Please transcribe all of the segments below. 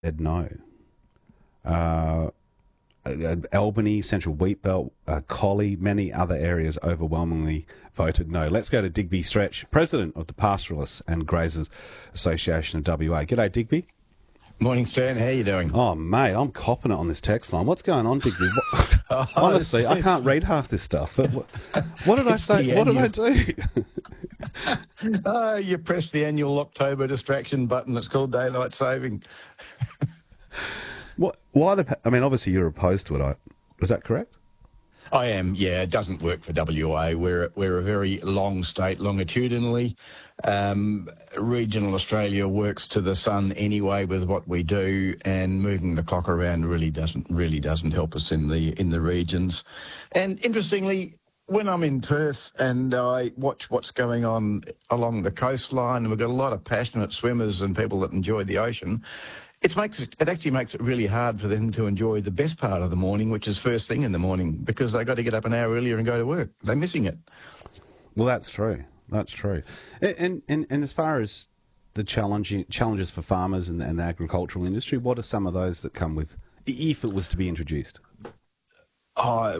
said no. Albany, Central Wheatbelt, Collie, many other areas overwhelmingly voted no. Let's go to Digby Stretch, President of the Pastoralists and Grazers Association of WA. G'day, Digby. Morning, Stan. How you doing? Oh, mate, I'm copping it on this text line. What's going on, Digby? Honestly, I can't read half this stuff. But what did I say? What did I do? You pressed the annual October distraction button. It's called daylight saving. Why I mean, obviously you're opposed to it. Is that correct? I am, yeah. It doesn't work for WA. We're a very long state longitudinally. Regional Australia works to the sun anyway with what we do, and moving the clock around really doesn't help us in the regions. And interestingly, when I'm in Perth and I watch what's going on along the coastline, and we've got a lot of passionate swimmers and people that enjoy the ocean, it actually makes it really hard for them to enjoy the best part of the morning, which is first thing in the morning, because they've got to get up an hour earlier and go to work. They're missing it. Well, that's true. That's true. And as far as the challenges for farmers and the agricultural industry, what are some of those that come with, if it was to be introduced? I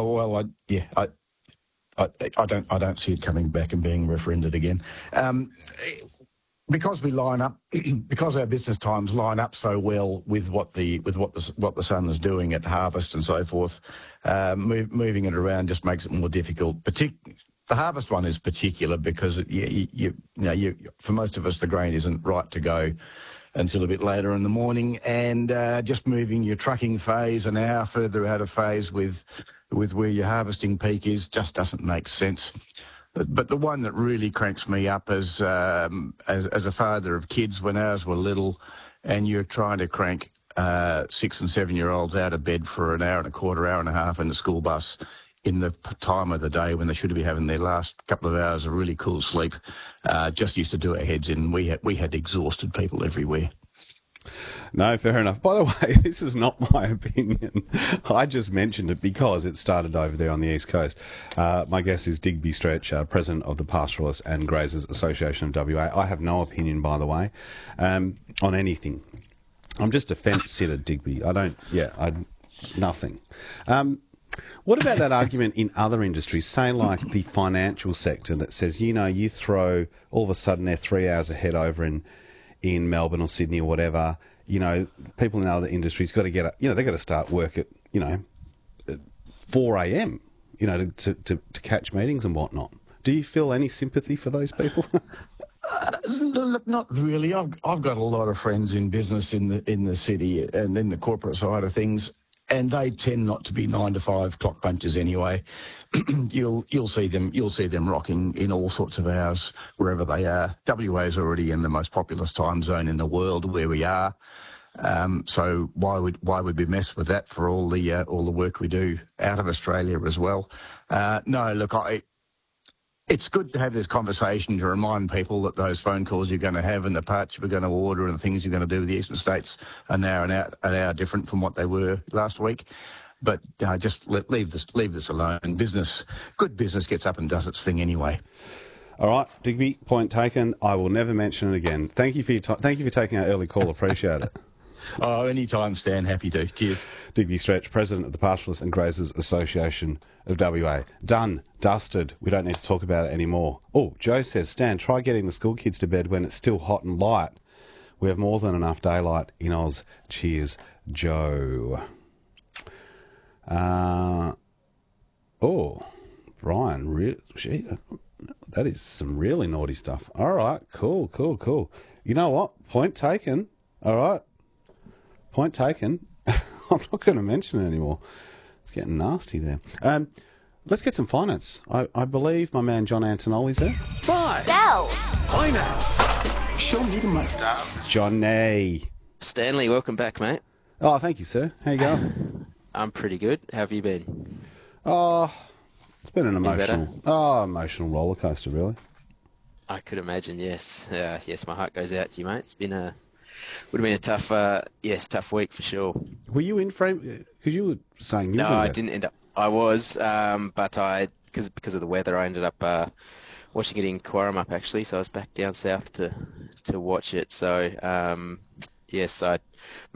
don't see it coming back and being referended again. Because we line up, because our business times line up so well with what the sun is doing at harvest and so forth, moving it around just makes it more difficult. The harvest one is particular because for most of us the grain isn't right to go until a bit later in the morning, and just moving your trucking phase an hour further out of phase with where your harvesting peak is just doesn't make sense. But the one that really cranks me up as a father of kids when ours were little, and you're trying to crank 6 and 7 year olds out of bed for an hour and a quarter, hour and a half in the school bus in the time of the day when they should be having their last couple of hours of really cool sleep, just used to do our heads in. We had exhausted people everywhere. No, fair enough. By the way, this is not my opinion. I just mentioned it because it started over there on the East Coast. My guest is Digby Stretch, President of the Pastoralists and Grazers Association of WA. I have no opinion, by the way, on anything. I'm just a fence-sitter, Digby. Nothing. What about that argument in other industries, say like the financial sector that says, you throw, all of a sudden they're 3 hours ahead over in Melbourne or Sydney or whatever, people in other industries got to get up, they've got to start work at, 4 a.m., to catch meetings and whatnot. Do you feel any sympathy for those people? Look, not really. I've got a lot of friends in business in the city and in the corporate side of things, and they tend not to be 9 to 5 clock punchers anyway. You'll see them rocking in all sorts of hours wherever they are. WA is already in the most populous time zone in the world where we are. So why would we mess with that for all the work we do out of Australia as well? No, look, it's good to have this conversation to remind people that those phone calls you're going to have and the parts you're going to order and the things you're going to do with the eastern states are now an hour different from what they were last week. But just leave this alone. Good business gets up and does its thing anyway. All right, Digby, point taken. I will never mention it again. Thank you for your time. Thank you for taking our early call. Appreciate it. Oh, anytime, Stan. Happy to. Cheers. Digby Stretch, President of the Pastoralists and Grazers Association of WA. Done. Dusted. We don't need to talk about it anymore. Oh, Joe says, Stan, try getting the school kids to bed when it's still hot and light. We have more than enough daylight in Oz. Cheers, Joe. Brian, that is some really naughty stuff. All right, cool. You know what? Point taken. All right. Point taken. I'm not going to mention it anymore. It's getting nasty there. Let's get some finance. I believe my man John Antonoli's there. Dell. Finance. Show me the money. Johnny. Stanley, welcome back, mate. Oh, thank you, sir. How you going? I'm pretty good. How have you been? Oh, it's been an emotional roller coaster, really. I could imagine, yes. Yes, my heart goes out to you, mate. It's been would have been a tough week for sure. Were you in frame? Because you were saying you were. No, I didn't end up. I was, but because of the weather, I ended up watching it in Quarrumup actually. So I was back down south to watch it. So yes, I